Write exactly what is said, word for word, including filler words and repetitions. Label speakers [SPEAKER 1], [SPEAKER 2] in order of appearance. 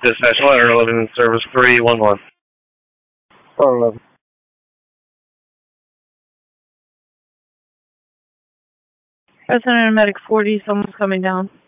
[SPEAKER 1] Dispatch Ladder eleven, service three one one.
[SPEAKER 2] four eleven.
[SPEAKER 3] President and Medic forty, someone's coming down.